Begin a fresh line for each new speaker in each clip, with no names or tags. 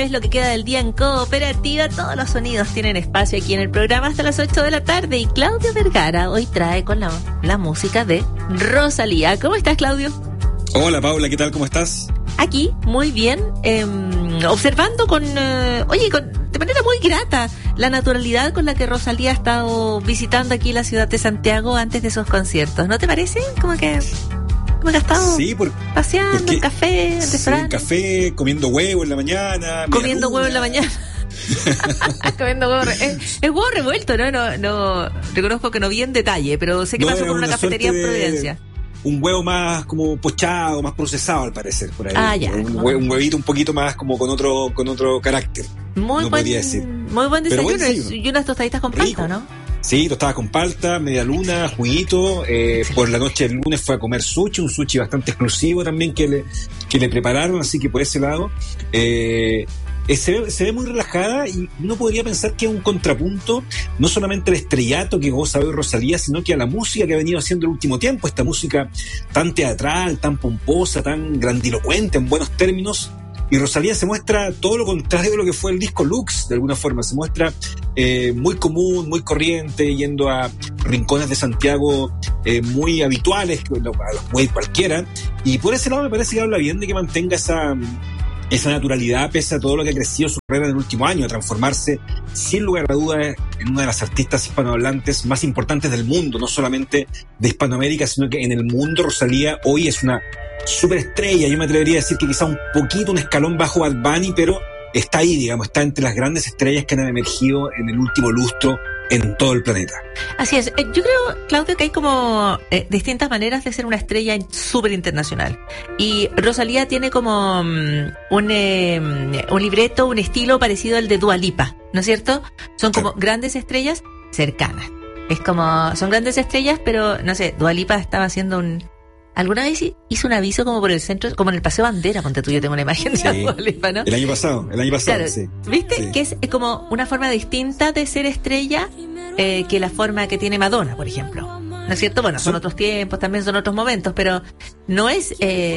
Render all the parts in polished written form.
jueves, lo que queda del día en Cooperativa. Todos los sonidos tienen espacio aquí en el programa hasta las 8 de la tarde. Y Claudio Vergara hoy trae con la música de Rosalía. ¿Cómo estás, Claudio?
Hola, Paula, ¿qué tal? ¿Cómo estás?
Aquí, muy bien, observando de manera muy grata la naturalidad con la que Rosalía ha estado visitando aquí la ciudad de Santiago antes de esos conciertos. ¿No te parece? Como que ha estado paseando, en
café, comiendo huevo en la mañana.
Comiendo huevo en la mañana. Comiendo huevo. Es huevo revuelto, ¿no? No, reconozco que no vi en detalle, pero sé que pasó por una cafetería en Providencia.
Un huevo más como pochado, más procesado al parecer, por ahí. Un huevito un poquito más como con otro carácter. Muy buen
desayuno y unas tostaditas con palta, ¿no?
Sí, tostadas con palta, media luna, juguito. Por la noche del lunes fue a comer sushi, un sushi bastante exclusivo también que le prepararon, así que por ese lado se ve muy relajada y uno podría pensar que es un contrapunto no solamente al estrellato que goza hoy Rosalía, sino que a la música que ha venido haciendo el último tiempo, esta música tan teatral, tan pomposa, tan grandilocuente en buenos términos. Y Rosalía se muestra todo lo contrario de lo que fue el disco Lux, de alguna forma. Se muestra muy común, muy corriente, yendo a rincones de Santiago muy habituales, a los puede ir cualquiera. Y por ese lado me parece que habla bien de que mantenga esa naturalidad pese a todo lo que ha crecido su carrera en el último año, a transformarse sin lugar a dudas en una de las artistas hispanohablantes más importantes del mundo, no solamente de Hispanoamérica, sino que en el mundo Rosalía hoy es una superestrella. Yo me atrevería a decir que quizá un escalón bajo Bad Bunny, pero está ahí, digamos, está entre las grandes estrellas que han emergido en el último lustro en todo el planeta.
Así es. Yo creo, Claudio, que hay como distintas maneras de ser una estrella súper internacional. Y Rosalía tiene como un libreto, un estilo parecido al de Dua Lipa, ¿no es cierto? Son como grandes estrellas cercanas. Son grandes estrellas, pero, no sé, Dua Lipa estaba haciendo alguna vez hizo un aviso como por el centro, como en el Paseo Bandera, ponte tú, yo tengo una imagen de Dua Lipa, ¿no?
El año pasado,
claro,
sí.
¿Viste?
Sí.
Que es como una forma distinta de ser estrella que la forma que tiene Madonna, por ejemplo. ¿No es cierto? Bueno, son otros tiempos, también son otros momentos, pero no es...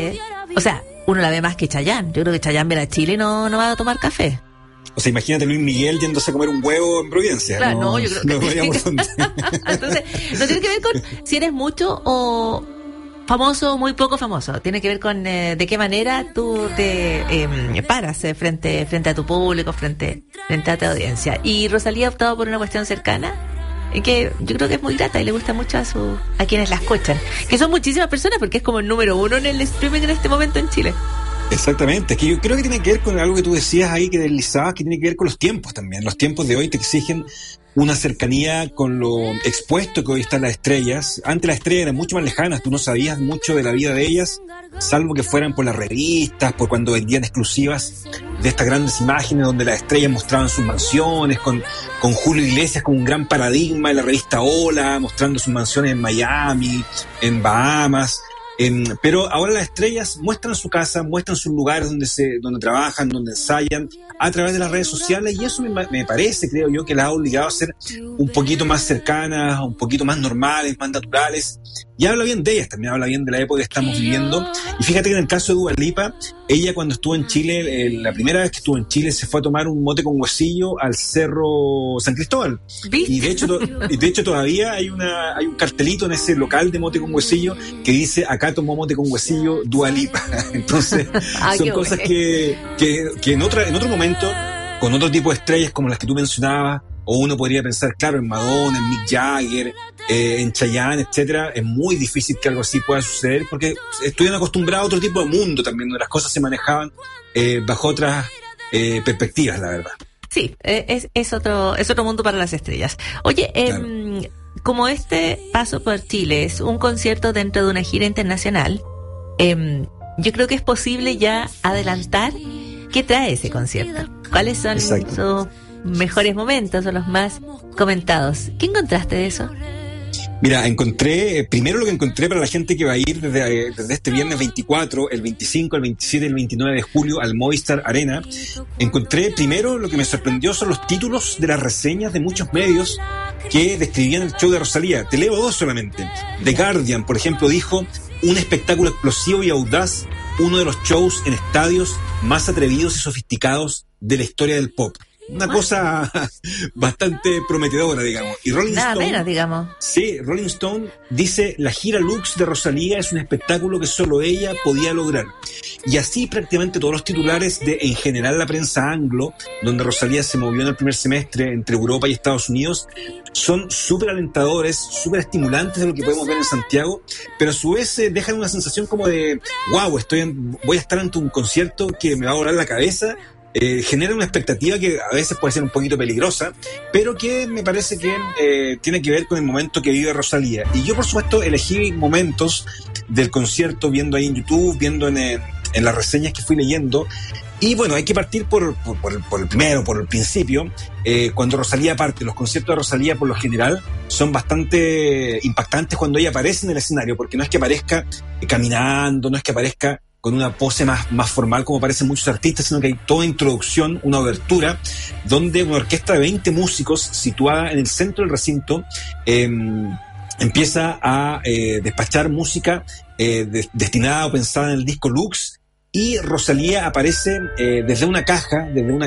uno la ve más que Chayanne. Yo creo que Chayanne viene a Chile y no va a tomar café.
O sea, imagínate Luis Miguel yéndose a comer un huevo en Providencia.
Claro, yo creo que... Entonces, no tiene que ver con si eres mucho o... famoso o muy poco famoso. Tiene que ver con de qué manera tú te paras frente a tu público, frente a tu audiencia. Y Rosalía ha optado por una cuestión cercana que yo creo que es muy grata y le gusta mucho a quienes la escuchan, que son muchísimas personas porque es como el número 1 en el streaming en este momento en Chile.
Exactamente, es que yo creo que tiene que ver con algo que tú decías ahí, que deslizabas, que tiene que ver con los tiempos también. Los tiempos de hoy te exigen una cercanía con lo expuesto que hoy están las estrellas. Antes las estrellas eran mucho más lejanas, tú no sabías mucho de la vida de ellas, salvo que fueran por las revistas, por cuando vendían exclusivas de estas grandes imágenes donde las estrellas mostraban sus mansiones, con Julio Iglesias como un gran paradigma en la revista Hola, mostrando sus mansiones en Miami, en Bahamas. Pero ahora las estrellas muestran su casa, muestran sus lugares donde trabajan, donde ensayan, a través de las redes sociales, y eso me parece, creo yo, que las ha obligado a ser un poquito más cercanas, un poquito más normales, más naturales, y habla bien de ellas, también habla bien de la época que estamos viviendo. Y fíjate que en el caso de Dua Lipa, ella cuando estuvo en Chile, la primera vez que estuvo en Chile, se fue a tomar un mote con huesillo al Cerro San Cristóbal.
¿Viste?
Y de hecho todavía hay un cartelito en ese local de mote con huesillo que dice: acá tomó mote con huesillo Dua Lipa. Entonces son cosas que en otro momento, con otro tipo de estrellas como las que tú mencionabas, o uno podría pensar, claro, en Madonna, en Mick Jagger, en Chayanne, etcétera, es muy difícil que algo así pueda suceder porque estuvieron acostumbrados a otro tipo de mundo también, donde las cosas se manejaban bajo otras perspectivas, la verdad.
Sí, es otro mundo para las estrellas. Oye, claro. Como este paso por Chile es un concierto dentro de una gira internacional, yo creo que es posible ya adelantar qué trae ese concierto. ¿Cuáles son sus mejores momentos o los más comentados? ¿Qué encontraste de eso?
Mira, primero lo que encontré para la gente que va a ir desde este viernes 24, el 25, el 27 y el 29 de julio al Movistar Arena, encontré primero lo que me sorprendió son los títulos de las reseñas de muchos medios que describían el show de Rosalía. Te leo dos solamente. The Guardian, por ejemplo, dijo: un espectáculo explosivo y audaz, uno de los shows en estadios más atrevidos y sofisticados de la historia del pop. Una cosa bastante prometedora, digamos. Y Rolling
Nada
Stone,
menos, digamos.
Sí, Rolling Stone dice: la gira Lux de Rosalía es un espectáculo que solo ella podía lograr. Y así prácticamente todos los titulares de, en general, la prensa anglo, donde Rosalía se movió en el primer semestre entre Europa y Estados Unidos, son súper alentadores, súper estimulantes de lo que podemos ver en Santiago, pero a su vez dejan una sensación como de wow, voy a estar ante un concierto que me va a volar la cabeza. Genera una expectativa que a veces puede ser un poquito peligrosa, pero que me parece que tiene que ver con el momento que vive Rosalía. Y yo, por supuesto, elegí momentos del concierto viendo ahí en YouTube, viendo en las reseñas que fui leyendo. Y bueno, hay que partir por el primero, por el principio. Cuando Rosalía parte, los conciertos de Rosalía por lo general son bastante impactantes cuando ella aparece en el escenario, porque no es que aparezca caminando, no es que aparezca con una pose más formal como aparecen muchos artistas, sino que hay toda introducción, una obertura, donde una orquesta de 20 músicos situada en el centro del recinto empieza a despachar música destinada o pensada en el disco Lux, y Rosalía aparece desde una caja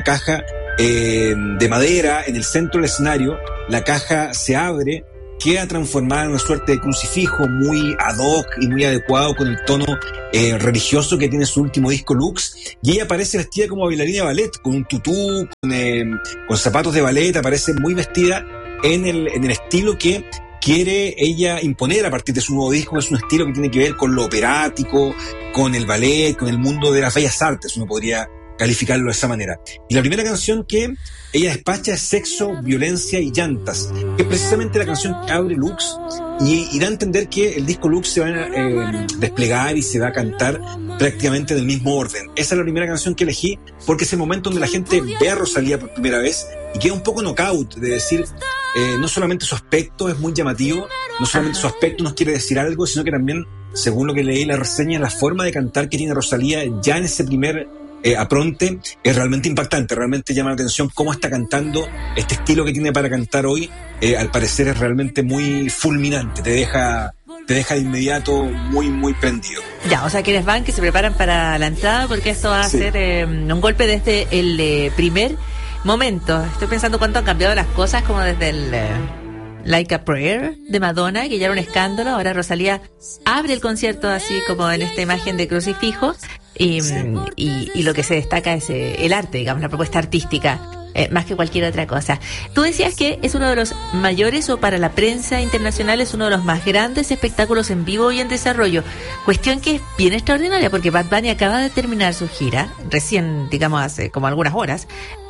de madera en el centro del escenario. La caja se abre, queda transformada en una suerte de crucifijo muy ad hoc y muy adecuado con el tono religioso que tiene su último disco Lux, y ella aparece vestida como bailarina de ballet, con un tutú, con zapatos de ballet. Aparece muy vestida en el estilo que quiere ella imponer a partir de su nuevo disco. Es un estilo que tiene que ver con lo operático, con el ballet, con el mundo de las bellas artes, uno podría calificarlo de esa manera. Y la primera canción que ella despacha es Sexo, Violencia y Llantas, que es precisamente la canción que abre Lux, y da a entender que el disco Lux se va a desplegar y se va a cantar prácticamente del mismo orden. Esa es la primera canción que elegí, porque es el momento donde la gente ve a Rosalía por primera vez y queda un poco knockout de decir, no solamente su aspecto es muy llamativo, no solamente su aspecto nos quiere decir algo, sino que también, según lo que leí en la reseña, la forma de cantar que tiene Rosalía ya en ese primer apronte es realmente impactante. Realmente llama la atención cómo está cantando. Este estilo que tiene para cantar hoy, al parecer es realmente muy fulminante, te deja de inmediato muy, muy prendido.
Ya, o sea, quienes van, que se preparan para la entrada, porque esto va a ser un golpe desde el primer momento. Estoy pensando cuánto han cambiado las cosas, como desde el Like a Prayer de Madonna, que ya era un escándalo. Ahora Rosalía abre el concierto así como en esta imagen de crucifijo, y lo que se destaca es el arte, digamos, la propuesta artística, más que cualquier otra cosa. Tú decías que es uno de los mayores, o para la prensa internacional es uno de los más grandes espectáculos en vivo y en desarrollo. Cuestión que es bien extraordinaria, porque Bad Bunny acaba de terminar su gira, recién, digamos, hace como algunas horas.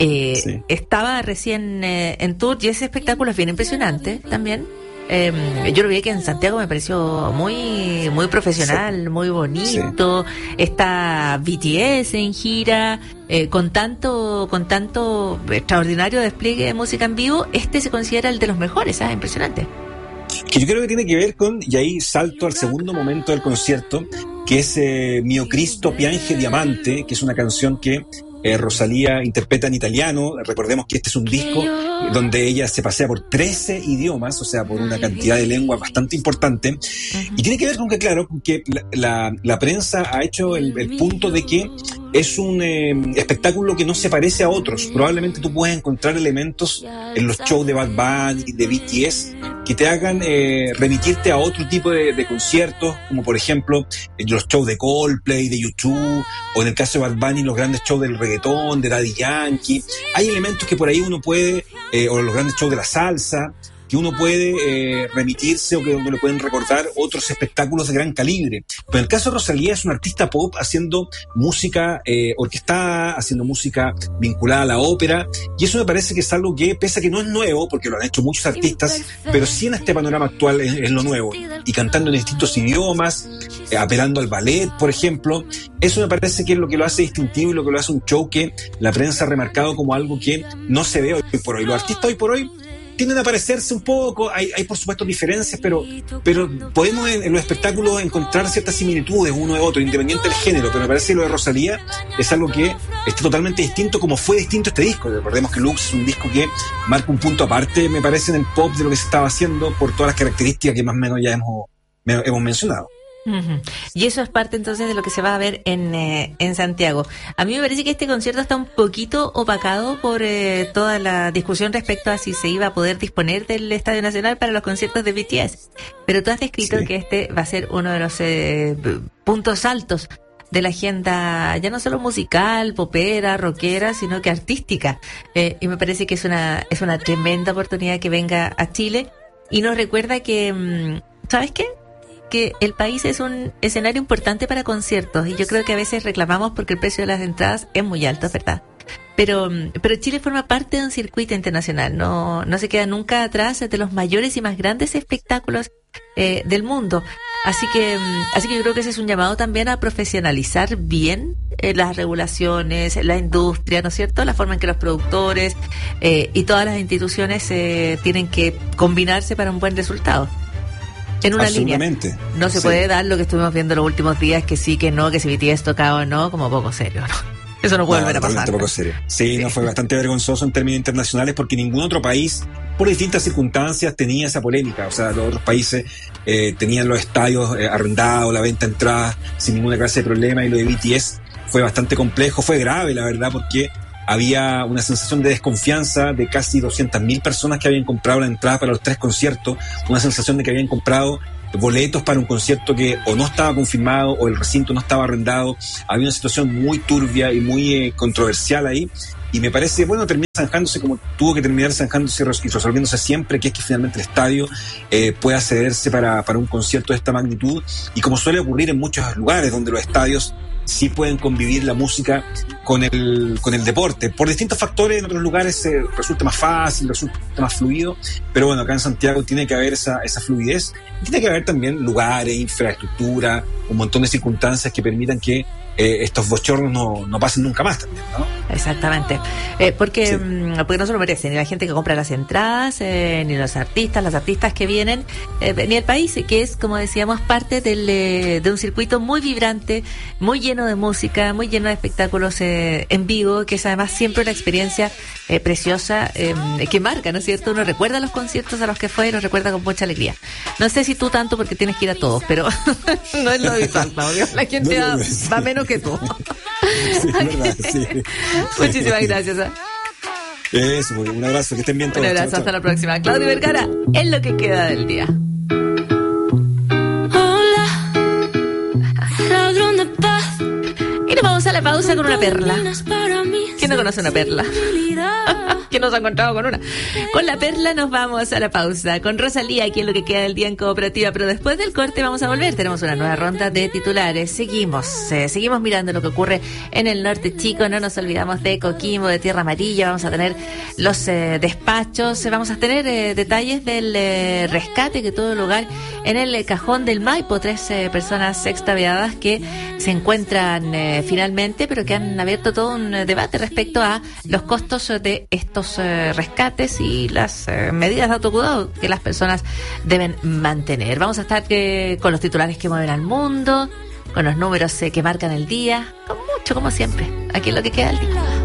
Estaba recién en tour, y ese espectáculo es bien impresionante también. Yo lo vi que en Santiago me pareció muy, muy profesional, muy bonito. Está BTS en gira, con tanto extraordinario despliegue de música en vivo. Este se considera el de los mejores, ¿sabes? Impresionante.
Que yo creo que tiene que ver con, y ahí salto al segundo momento del concierto, que es Mio Cristo Piange Diamante, que es una canción que Rosalía interpreta en italiano. Recordemos que este es un disco donde ella se pasea por 13 idiomas, o sea, por una cantidad de lenguas bastante importante. Y tiene que ver con que, claro, con que la prensa ha hecho el punto de que es un espectáculo que no se parece a otros. Probablemente tú puedes encontrar elementos en los shows de Bad Bunny y de BTS que te hagan remitirte a otro tipo de conciertos, como por ejemplo los shows de Coldplay, de U2, o en el caso de Bad Bunny los grandes shows del reggaetón, de Daddy Yankee. Hay elementos que por ahí uno puede, o los grandes shows de la salsa, que uno puede remitirse, o que uno le pueden recordar otros espectáculos de gran calibre. Pero en el caso de Rosalía es una artista pop haciendo música orquestada, haciendo música vinculada a la ópera, y eso me parece que es algo que, pese a que no es nuevo, porque lo han hecho muchos artistas, pero sí en este panorama actual es lo nuevo, y cantando en distintos idiomas, apelando al ballet, por ejemplo. Eso me parece que es lo que lo hace distintivo y lo que lo hace un show que la prensa ha remarcado como algo que no se ve hoy por hoy. Los artistas hoy por hoy tienden a parecerse un poco, hay por supuesto diferencias, pero podemos en los espectáculos encontrar ciertas similitudes uno de otro, independiente del género. Pero me parece que lo de Rosalía es algo que está totalmente distinto, como fue distinto este disco. Recordemos que Lux es un disco que marca un punto aparte, me parece, en el pop de lo que se estaba haciendo, por todas las características que más o menos ya hemos mencionado.
Uh-huh. Y eso es parte entonces de lo que se va a ver en Santiago. A mí me parece que este concierto está un poquito opacado por toda la discusión respecto a si se iba a poder disponer del Estadio Nacional para los conciertos de BTS. Pero tú has descrito que este va a ser uno de los puntos altos de la agenda, ya no solo musical, popera, rockera, sino que artística. Y me parece que es una tremenda oportunidad que venga a Chile y nos recuerda que, ¿sabes qué? Que el país es un escenario importante para conciertos y yo creo que a veces reclamamos porque el precio de las entradas es muy alto, ¿verdad? Pero Chile forma parte de un circuito internacional, no se queda nunca atrás de los mayores y más grandes espectáculos del mundo. Así que yo creo que ese es un llamado también a profesionalizar bien las regulaciones, la industria, ¿no es cierto? La forma en que los productores y todas las instituciones tienen que combinarse para un buen resultado. En una línea. No se puede dar lo que estuvimos viendo los últimos días, que sí, que no, que si BTS tocaba o no, como poco serio, ¿no? Eso no puede volver a pasar.
Poco serio. Sí, no, fue bastante vergonzoso en términos internacionales porque ningún otro país, por distintas circunstancias, tenía esa polémica. O sea, los otros países tenían los estadios arrendados, la venta de entradas sin ninguna clase de problema, y lo de BTS fue bastante complejo, fue grave, la verdad, porque había una sensación de desconfianza de casi 200.000 personas que habían comprado la entrada para los 3 conciertos, una sensación de que habían comprado boletos para un concierto que o no estaba confirmado o el recinto no estaba arrendado. Había una situación muy turbia y muy controversial ahí, y me parece, bueno, termina zanjándose como tuvo que terminar zanjándose y resolviéndose siempre, que es que finalmente el estadio pueda cederse para un concierto de esta magnitud, y como suele ocurrir en muchos lugares donde los estadios sí pueden convivir la música con el deporte. Por distintos factores, en otros lugares resulta más fácil, resulta más fluido, pero bueno, acá en Santiago tiene que haber esa fluidez. Tiene que haber también lugares, infraestructura, un montón de circunstancias que permitan que estos bochornos no pasen nunca más también, ¿no?
Exactamente. Porque no se lo merecen ni la gente que compra las entradas, ni los artistas, las artistas que vienen, ni el país, que es, como decíamos, parte de un circuito muy vibrante, muy lleno de música, muy lleno de espectáculos en vivo, que es además siempre una experiencia preciosa, que marca, ¿no es cierto? Uno recuerda los conciertos a los que fue y los recuerda con mucha alegría. No sé si tú tanto, porque tienes que ir a todos, pero no es lo habitual, Claudio. La gente va menos que tú.
Sí, verdad, sí.
Muchísimas gracias.
Eso, un abrazo, que estén bien todos.
Un abrazo, hasta la próxima. Claudio Vergara, es lo que queda del día.
Hola, ladrón de paz.
Y nos vamos a la pausa con una perla. ¿Quién no conoce una perla? ¿Quién nos ha encontrado con una? Con la perla nos vamos a la pausa. Con Rosalía, aquí en lo que queda del día en Cooperativa. Pero después del corte vamos a volver. Tenemos una nueva ronda de titulares. Seguimos mirando lo que ocurre en el norte chico. No nos olvidamos de Coquimbo, de Tierra Amarilla. Vamos a tener los despachos. Vamos a tener detalles del rescate que tuvo lugar en el cajón del Maipo. 3 personas extraviadas que se encuentran finalmente, pero que han abierto todo un debate respecto a los costos de estos rescates y las medidas de autocuidado que las personas deben mantener. Vamos a estar con los titulares que mueven al mundo, con los números que marcan el día, con mucho, como siempre, aquí es lo que queda del día.